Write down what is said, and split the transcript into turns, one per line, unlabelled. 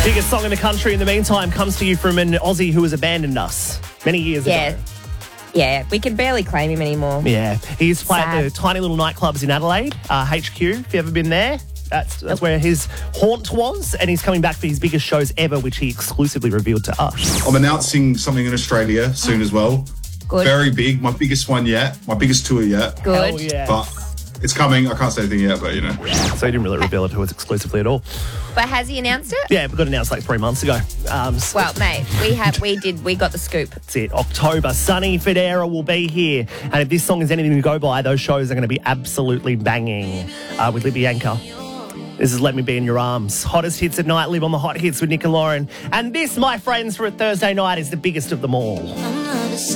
Biggest song in the country in the meantime comes to you from an Aussie who has abandoned us many years ago.
Yeah, we can barely claim him anymore.
Yeah, he used to play at
Sad.
the tiny little nightclubs in Adelaide, HQ, if you've ever been there. That's where his haunt was, and he's coming back for his biggest shows ever, which he exclusively revealed to us.
I'm announcing something in Australia soon as well.
Good.
Very big, my biggest one yet, my biggest tour yet.
Good.
Hell yeah.
But it's coming. I can't say anything yet, but you know.
So he didn't really reveal it to us exclusively at all.
But has he announced it?
Yeah, we got announced like 3 months ago.
Well, mate, we got the scoop.
That's it. October, Sonny Fodera will be here. And if this song is anything to go by, those shows are going to be absolutely banging with Libby Anchor. This is Let Me Be in Your Arms. Hottest hits at night, live on the hot hits with Nick and Lauren. And this, my friends, for a Thursday night is the biggest of them all.